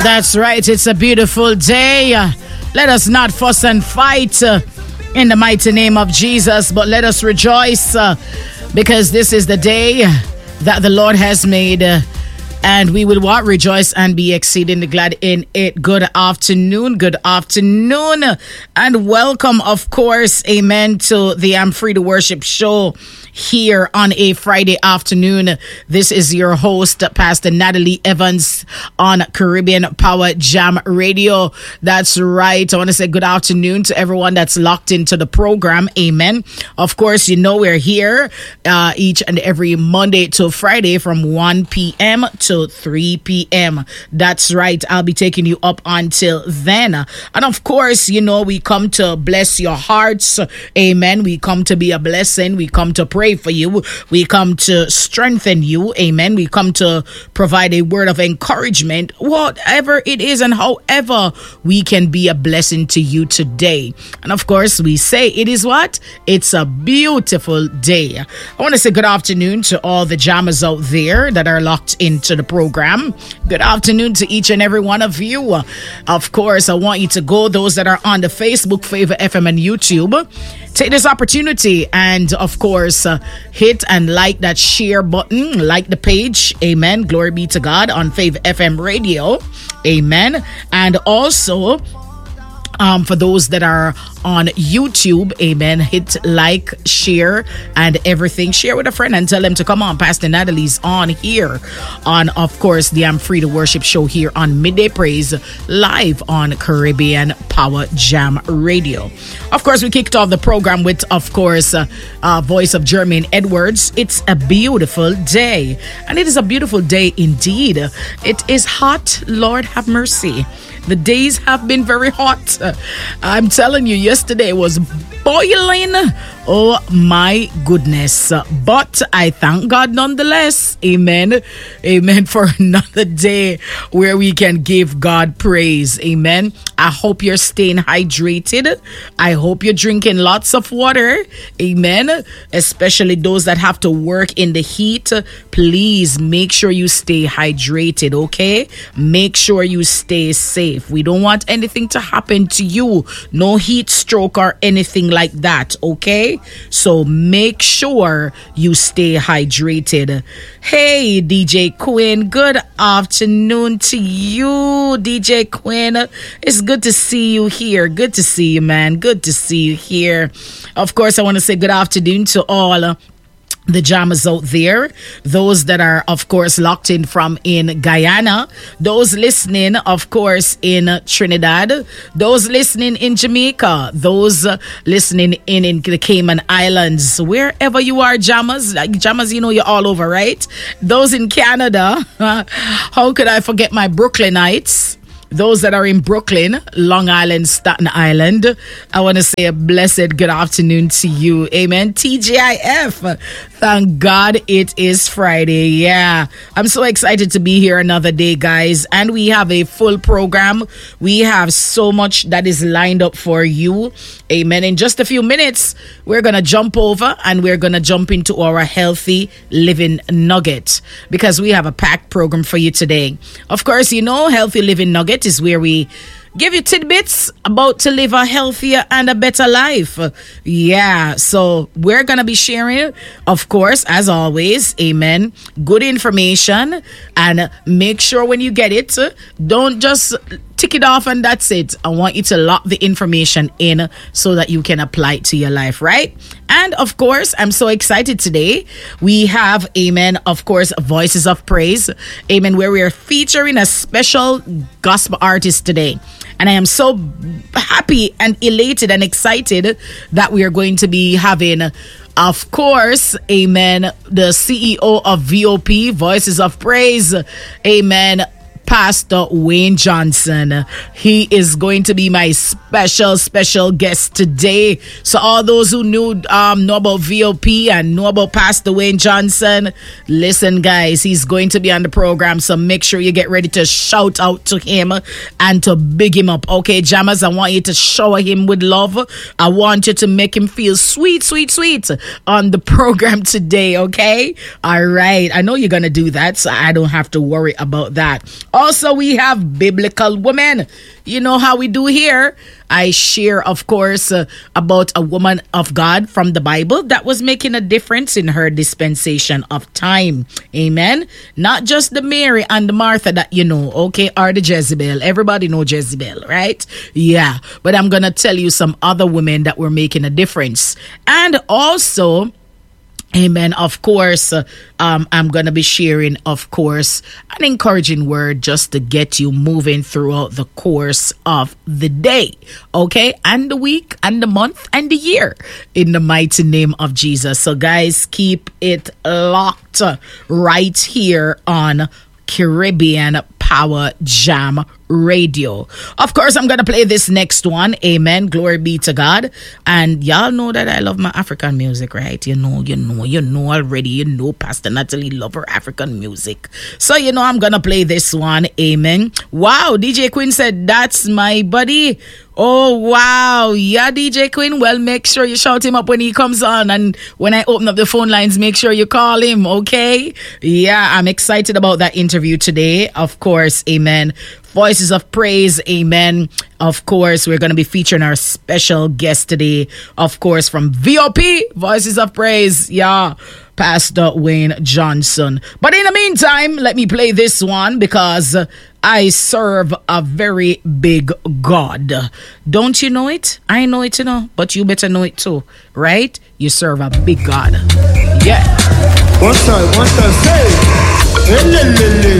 That's right. It's a beautiful day. Let us not fuss and fight in the mighty name of Jesus, but let us rejoice because this is the day that the Lord has made. And we will what? Rejoice and be exceedingly glad in it. Good afternoon, and welcome, of course, amen, to the I'm Free to Worship show here on a Friday afternoon. This is your host, Pastor Natalie Evans, on Caribbean Power Jam Radio. That's right. I want to say good afternoon to everyone that's locked into the program. Amen. Of course, you know we're here each and every Monday to Friday from 1 p.m. to 3 p.m. That's right. I'll be taking you up until then. And of course, you know, we come to bless your hearts. Amen. We come to be a blessing. We come to pray for you. We come to strengthen you. Amen. We come to provide a word of encouragement, whatever it is and however we can be a blessing to you today. And of course, we say it is what? It's a beautiful day. I want to say good afternoon to all the jammers out there that are locked into the program. Good afternoon to each and every one of you. Of course, I want you to go, those that are on the Facebook, Favor FM and YouTube, take this opportunity and of course hit and like that share button, like the page. Amen. Glory be to God on Favor FM Radio. Amen. And also for those that are on YouTube, amen, hit like, share, and everything. Share with a friend and tell them to come on. Pastor Natalie's on here on, of course, the I'm Free to Worship show here on Midday Praise, live on Caribbean Power Jam Radio. Of course, we kicked off the program with, of course, voice of Jermaine Edwards. It's a beautiful day, and it is a beautiful day indeed. It is hot. Lord have mercy. The days have been very hot. I'm telling you, yesterday was boiling. Oh my goodness. But I thank God nonetheless. Amen. Amen. For another day where we can give God praise. Amen. I hope you're staying hydrated. I hope you're drinking lots of water. Amen. Especially those that have to work in the heat. Please make sure you stay hydrated. Okay. Make sure you stay safe. We don't want anything to happen to you. No heat stroke or anything like that. Okay. So make sure you stay hydrated. Hey, DJ Quinn, good afternoon to you, DJ Quinn. It's good to see you here. Good to see you, man. Good to see you here. Of course, I want to say good afternoon to all the jammers out there, those that are, of course, locked in from in Guyana, those listening, of course, in Trinidad, those listening in Jamaica, those listening in the Cayman Islands, wherever you are, jammers, you know, you're all over, right? Those in Canada, how could I forget my Brooklynites? Those that are in Brooklyn, Long Island, Staten Island, I want to say a blessed good afternoon to you. Amen. TGIF. Thank God it is Friday. Yeah. I'm so excited to be here another day, guys. And we have a full program. We have so much that is lined up for you. Amen. In just a few minutes, we're going to jump over and we're going to jump into our healthy living nugget because we have a packed program for you today. Of course, you know, healthy living nugget is where we give you tidbits about to live a healthier and a better life. Yeah, so we're going to be sharing, of course, as always, amen, good information. And make sure when you get it, don't just tick it off and that's it. I want you to lock the information in so that you can apply it to your life, right? And of course, I'm so excited today. We have, amen, of course, Voices of Praise, amen, where we are featuring a special gospel artist today. And I am so happy and elated and excited that we are going to be having, of course, amen, the CEO of VOP, Voices of Praise, amen, Pastor Wayne Johnson. He is going to be my special guest today. So all those who know about VOP and know about Pastor Wayne Johnson, listen, guys, he's going to be on the program. So make sure you get ready to shout out to him and to big him up. Okay, jammers, I want you to shower him with love. I want you to make him feel sweet on the program today. Okay, all right. I know you're gonna do that, so I don't have to worry about that. Also, we have biblical women. You know how we do here. I share, of course, about a woman of God from the Bible that was making a difference in her dispensation of time. Amen. Not just the Mary and the Martha that you know, okay, or the Jezebel. Everybody know Jezebel, right? Yeah. But I'm going to tell you some other women that were making a difference. And also, amen. Of course, I'm going to be sharing, of course, an encouraging word just to get you moving throughout the course of the day, okay? And the week, and the month, and the year, in the mighty name of Jesus. So, guys, keep it locked right here on Caribbean Power Jam Radio. Of course, I'm gonna play this next one. Amen. Glory be to God. And y'all know that I love my African music, right? You know already. You know Pastor Natalie love her African music. So I'm gonna play this one. Amen. Wow, DJ Queen said that's my buddy. Oh wow, yeah, DJ Queen. Well, make sure you shout him up when he comes on, and when I open up the phone lines, make sure you call him, okay? Yeah, I'm excited about that interview today. Of course, amen. Voices of Praise, amen. Of course, we're going to be featuring our special guest today, of course, from VOP, Voices of Praise, yeah, Pastor Wayne Johnson. But in the meantime, let me play this one because I serve a very big God. Don't you know it? I know it, but you better know it too, right? You serve a big God. Yeah. One time, say,